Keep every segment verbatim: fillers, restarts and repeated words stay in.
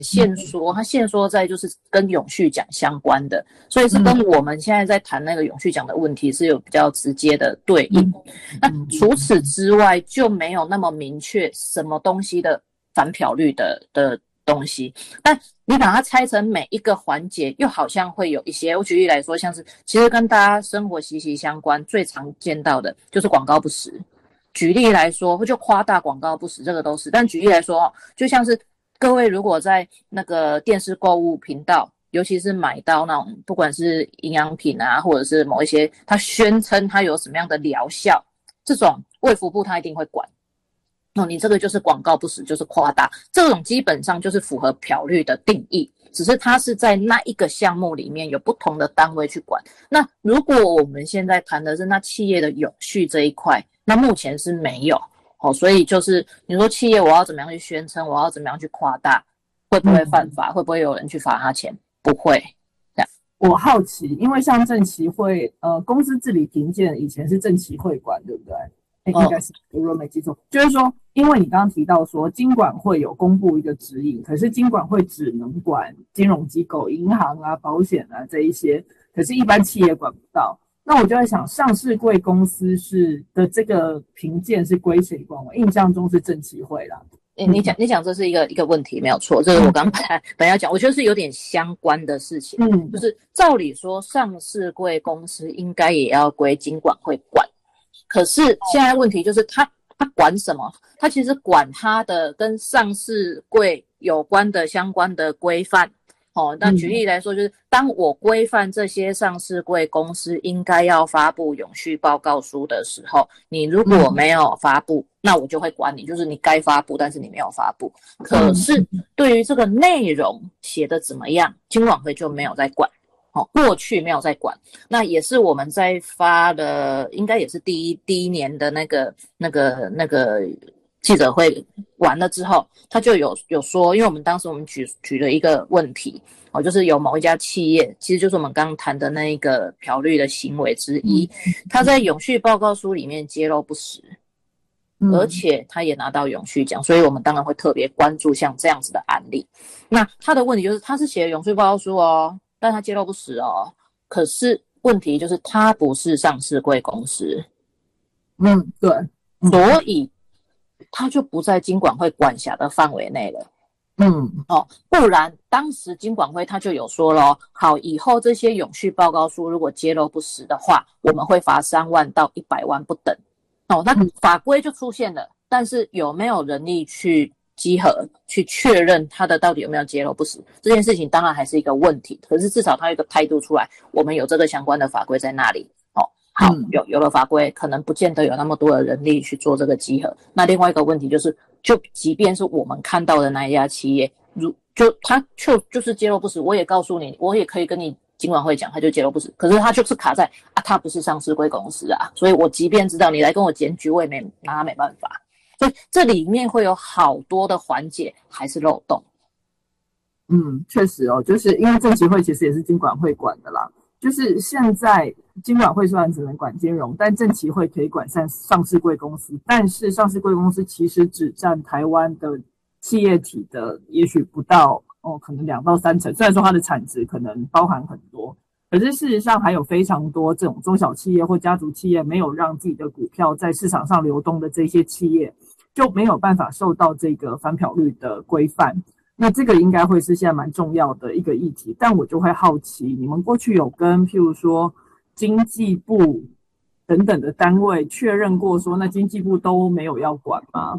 限缩，它限缩在就是跟永续奖相关的，所以是跟我们现在在谈那个永续奖的问题是有比较直接的对应。那除此之外就没有那么明确什么东西的反漂率的的东西，但你把它拆成每一个环节，又好像会有一些。我举例来说，像是其实跟大家生活息息相关，最常见到的就是广告不实。举例来说，就夸大广告不实，这个都是。但举例来说，就像是各位如果在那个电视购物频道，尤其是买到那种不管是营养品啊，或者是某一些他宣称他有什么样的疗效，这种卫福部他一定会管。哦，你这个就是广告不实，就是夸大，这种基本上就是符合漂绿的定义，只是它是在那一个项目里面有不同的单位去管。那如果我们现在谈的是那企业的永续这一块，那目前是没有。哦，所以就是你说企业我要怎么样去宣称，我要怎么样去夸大，会不会犯法？嗯、会不会有人去罚他钱？不会。这样， 我好奇，因为像证期会，呃，公司治理评鉴以前是证期会管，对不对？欸、应该是，如果没记错，就是说，因为你刚刚提到说，金管会有公布一个指引，可是金管会只能管金融机构、银行啊、保险啊这一些，可是一般企业管不到。那我就在想，上市柜公司是的这个评鉴是归谁管？我印象中是证期会啦。 欸、你讲你讲这是一个一个问题，没有错，这是我刚本来本来要讲，我觉得是有点相关的事情。嗯，就是照理说，上市柜公司应该也要归金管会管。可是现在问题就是他他管什么？他其实管他的跟上市柜有关的相关的规范。哦，那举例来说，就是当我规范这些上市柜公司应该要发布永续报告书的时候，你如果没有发布，那我就会管你，就是你该发布，但是你没有发布。可是对于这个内容写的怎么样，金管会就没有在管。哦，过去没有在管，那也是我们在发的，应该也是第一第一年的那个那个那个记者会完了之后，他就有有说，因为我们当时我们举举了一个问题，哦，就是有某一家企业，其实就是我们刚刚谈的那一个漂绿的行为之一，他在永续报告书里面揭露不实，而且他也拿到永续奖，所以我们当然会特别关注像这样子的案例。那他的问题就是，他是写永续报告书哦。但他揭露不实哦，可是问题就是他不是上市柜公司， 嗯，对， 嗯、所以他就不在金管会管辖的范围内了，嗯，哦，不然当时金管会他就有说了，好，以后这些永续报告书如果揭露不实的话，我们会罚三万到一百万不等，哦，那法规就出现了，但是有没有人力去稽核去确认他的到底有没有揭露不实这件事情，当然还是一个问题。可是至少他有一个态度出来，我们有这个相关的法规在那里。哦，好，有有了法规，可能不见得有那么多的人力去做这个稽核。那另外一个问题就是，就即便是我们看到的那一家企业，如就他就就是揭露不实，我也告诉你，我也可以跟你金管会讲，他就揭露不实。可是他就是卡在啊，他不是上市柜公司啊，所以我即便知道你来跟我检举，我也没拿他没办法。所以这里面会有好多的环节还是漏洞。 嗯，确实哦，就是因为证期会其实也是金管会管的啦。就是现在金管会虽然只能管金融，但证期会可以管上上市柜公司，但是上市柜公司其实只占台湾的企业体的也许不到哦，可能两到三成。虽然说它的产值可能包含很多，可是事实上还有非常多这种中小企业或家族企业没有让自己的股票在市场上流动的这些企业，就没有办法受到这个反漂绿的规范。那这个应该会是现在蛮重要的一个议题，但我就会好奇，你们过去有跟譬如说经济部等等的单位确认过说，那经济部都没有要管吗？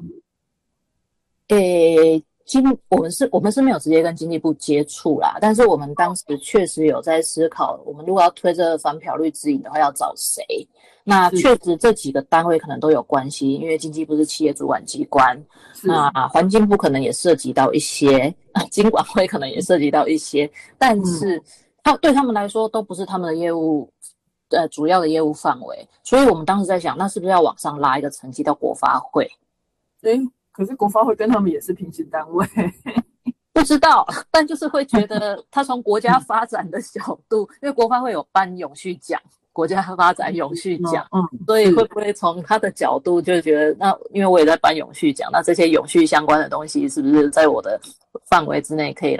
诶，经我们是我们是没有直接跟经济部接触啦，但是我们当时确实有在思考，我们如果要推这个反漂绿指引的话，要找谁？那确实这几个单位可能都有关系，因为经济部是企业主管机关，那环境部可能也涉及到一些，金管会可能也涉及到一些，但是他对他们来说都不是他们的业务，呃，主要的业务范围，所以我们当时在想，那是不是要往上拉一个层级到国发会？ 诶，可是国发会跟他们也是平行单位。 不知道，但就是会觉得他从国家发展的角度，因为国发会有颁永续奖。 国家发展永续奖， 嗯， 所以会不会从他的角度就觉得，那因为我也在办永续奖，那这些永续相关的东西是不是在我的范围之内可以